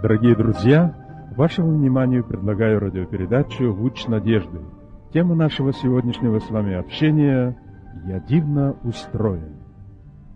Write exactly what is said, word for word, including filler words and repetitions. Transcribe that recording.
Дорогие друзья, вашему вниманию предлагаю радиопередачу «Луч надежды». Тема нашего сегодняшнего с вами общения «Я дивно устроен».